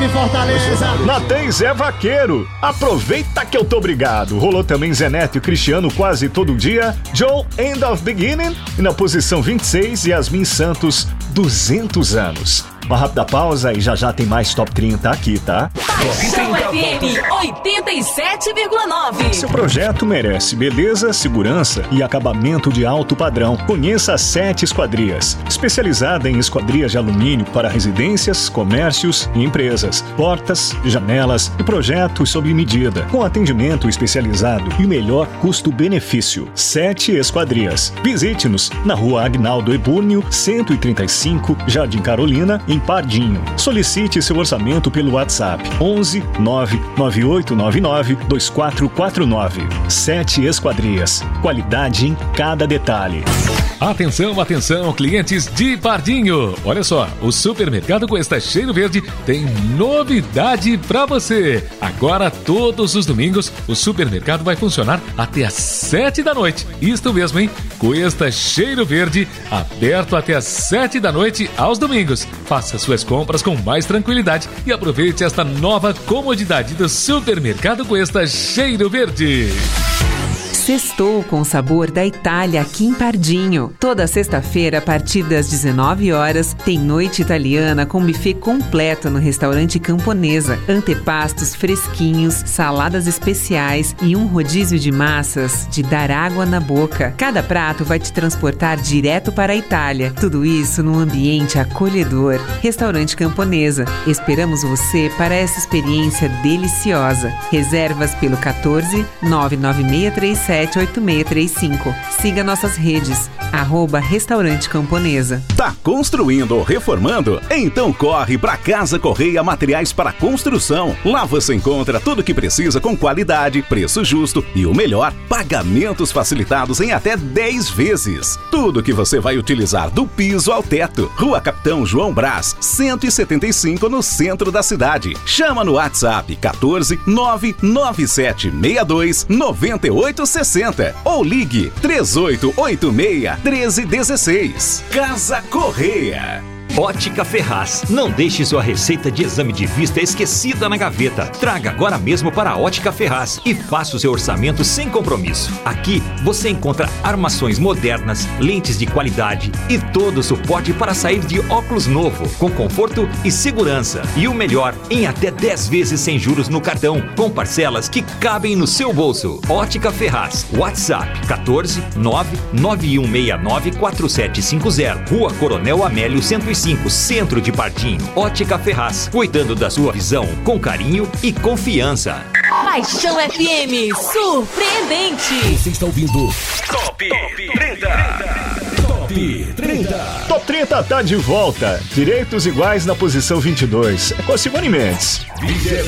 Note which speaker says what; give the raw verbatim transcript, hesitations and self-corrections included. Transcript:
Speaker 1: em Fortaleza.
Speaker 2: Natan e Zé Vaqueiro. Aproveita que eu tô obrigado. Rolou também Zé Neto e Cristiano quase todo dia. Joe, End of Beginning. E na posição vinte e seis, Yasmin Santos, duzentos anos. Uma rápida pausa e já já tem mais Top trinta aqui, tá?
Speaker 3: Paixão F M oitenta e sete vírgula nove.
Speaker 2: Seu projeto merece beleza, segurança e acabamento de alto padrão. Conheça a Sete Esquadrias, especializada em esquadrias de alumínio para residências, comércios e empresas, portas, janelas e projetos sob medida, com atendimento especializado e o melhor custo-benefício. Sete Esquadrias. Visite-nos na Rua Agnaldo Ebúrnio, cento e trinta e cinco, Jardim Carolina, em Pardinho. Solicite seu orçamento pelo WhatsApp onze nove nove oito nove nove dois quatro quatro nove. Sete Esquadrias. Qualidade em cada detalhe.
Speaker 4: Atenção, atenção, clientes de Pardinho. Olha só, o Supermercado Cuesta Cheiro Verde tem novidade pra você. Agora, todos os domingos, o supermercado vai funcionar até às sete da noite. Isto mesmo, hein? Cuesta Cheiro Verde, aberto até às sete da noite aos domingos. Faça suas compras com mais tranquilidade e aproveite esta nova comodidade do Supermercado Cuesta Cheiro Verde.
Speaker 5: Sextou com o sabor da Itália aqui em Pardinho. Toda sexta-feira, a partir das dezenove horas, tem noite italiana com buffet completo no restaurante Camponesa. Antepastos fresquinhos, saladas especiais e um rodízio de massas de dar água na boca. Cada prato vai te transportar direto para a Itália. Tudo isso num ambiente acolhedor. Restaurante Camponesa. Esperamos você para essa experiência deliciosa. Reservas pelo quatorze nove nove seis três sete oito seis três cinco. Siga nossas redes, arroba Restaurante Camponesa.
Speaker 6: Tá construindo ou reformando? Então corre pra Casa Correia Materiais para Construção. Lá você encontra tudo o que precisa com qualidade, preço justo e o melhor, pagamentos facilitados em até dez vezes. Tudo que você vai utilizar do piso ao teto. Rua Capitão João Brás, cento e setenta e cinco, no centro da cidade. Chama no WhatsApp quatorze nove nove sete seis dois nove oito seis zero ou ligue três oito oito seis um três um seis. Casa Correia.
Speaker 7: Ótica Ferraz. Não deixe sua receita de exame de vista esquecida na gaveta. Traga agora mesmo para a Ótica Ferraz e faça o seu orçamento sem compromisso. Aqui você encontra armações modernas, lentes de qualidade e todo o suporte para sair de óculos novo, com conforto e segurança. E o melhor, em até dez vezes sem juros no cartão, com parcelas que cabem no seu bolso. Ótica Ferraz. WhatsApp quatorze nove nove um seis nove quatro sete cinco zero. Rua Coronel Amélio cento e cinco, Centro de Pardinho. Ótica Ferraz, cuidando da sua visão com carinho e confiança.
Speaker 3: Paixão F M, surpreendente.
Speaker 8: Você está ouvindo Top trinta. Top trinta.
Speaker 2: Top trinta tá de volta. Direitos iguais na posição vinte e dois. É com a Simone Mendes.